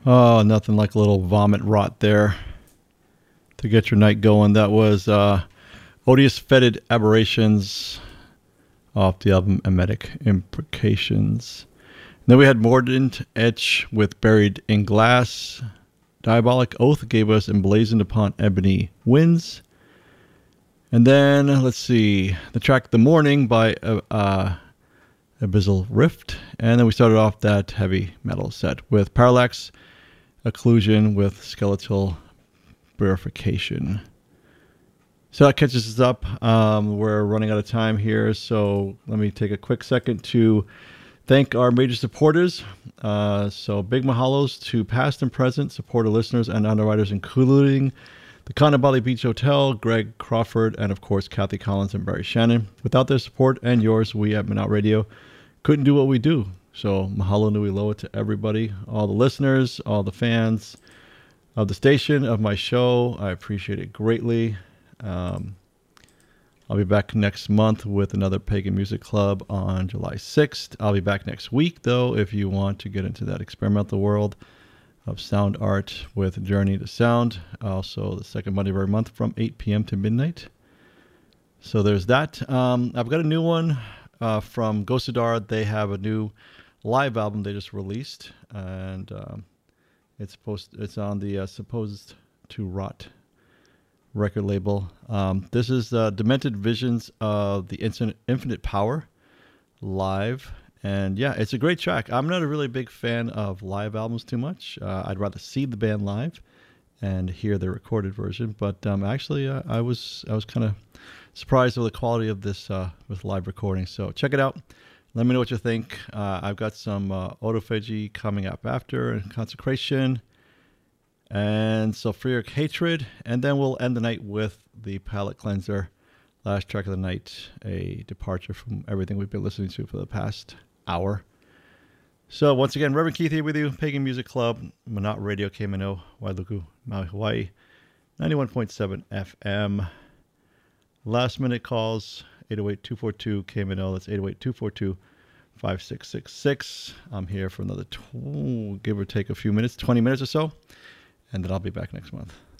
Oh, nothing like a little vomit rot there to get your night going. That was Odious Fetid Aberrations off the album Emetic Imprecations. Then we had Mordant Etch with Buried in Glass. Diabolic Oath gave us Emblazoned Upon Ebony Winds. And then, let's see, the track The Morning by Abyssal Rift. And then we started off that heavy metal set with Parallax Occlusion with Skeletal Purification. So that catches us up. We're running out of time here, so let me take a quick second to thank our major supporters. So big mahalos to past and present supporter listeners and underwriters, including the Kanabali Beach Hotel, Greg Crawford, and of course Kathy Collins and Barry Shannon. Without their support and yours, we at Minot Radio couldn't do what we do. So mahalo nui loa to everybody, all the listeners, all the fans of the station, of my show. I appreciate it greatly. I'll be back next month with another Pagan Music Club on July 6th. I'll be back next week, though, if you want to get into that experimental world of sound art with Journey to Sound. Also, the second Monday of every month from 8 p.m. to midnight. So there's that. I've got a new one from Gosadar. They have a new live album they just released, and it's on the Supposed to Rot record label. This is Demented Visions of the Infinite Power live, and yeah, it's a great track. I'm not a really big fan of live albums too much. I'd rather see the band live and hear the recorded version, but actually I was kind of surprised with the quality of this with live recording. So check it out. Let me know what you think. I've got some Autophagy coming up after, and Consecration, and Sulfuric Hatred, and then we'll end the night with the Palette Cleanser, last track of the night, a departure from everything we've been listening to for the past hour. So once again, Reverend Keith here with you, Pagan Music Club, Minot Radio, Keimano, Wailuku, Maui, Hawaii, 91.7 FM. Last minute calls, 808-242 Keimano, that's 808-242-5666. I'm here for another, give or take a few minutes, 20 minutes or so, and then I'll be back next month.